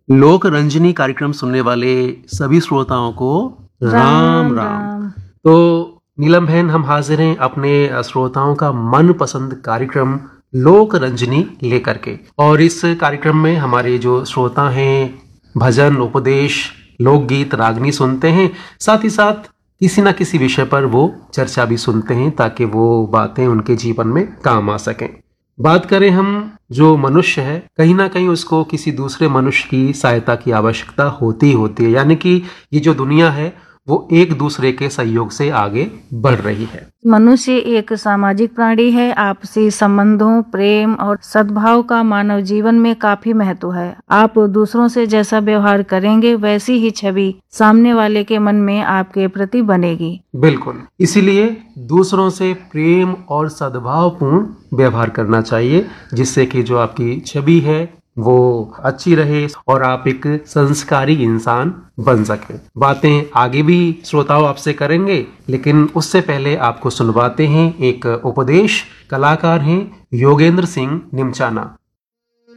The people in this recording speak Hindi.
लोक रंजनी कार्यक्रम सुनने वाले सभी श्रोताओं को राम राम। तो नीलम बहन, हम हाजिर हैं अपने श्रोताओं का मनपसंद कार्यक्रम लोक रंजनी लेकर के। और इस कार्यक्रम में हमारे जो श्रोता हैं भजन, उपदेश, लोकगीत, रागनी सुनते हैं, साथ ही साथ किसी न किसी विषय पर वो चर्चा भी सुनते हैं ताकि वो बातें उनके जीवन में काम आ सकें। बात करें हम जो मनुष्य है, कहीं ना कहीं उसको किसी दूसरे मनुष्य की सहायता की आवश्यकता होती है, यानी कि ये जो दुनिया है वो एक दूसरे के सहयोग से आगे बढ़ रही है। मनुष्य एक सामाजिक प्राणी है। आपसी संबंधों, प्रेम और सद्भाव का मानव जीवन में काफी महत्व है। आप दूसरों से जैसा व्यवहार करेंगे वैसी ही छवि सामने वाले के मन में आपके प्रति बनेगी। बिल्कुल, इसीलिए दूसरों से प्रेम और सद्भावपूर्ण व्यवहार करना चाहिए, जिससे कि जो आपकी छवि है वो अच्छी रहे और आप एक संस्कारी इंसान बन सके। बातें आगे भी श्रोताओं आपसे करेंगे, लेकिन उससे पहले आपको सुनवाते हैं एक उपदेश। कलाकार हैं योगेंद्र सिंह निमचाना।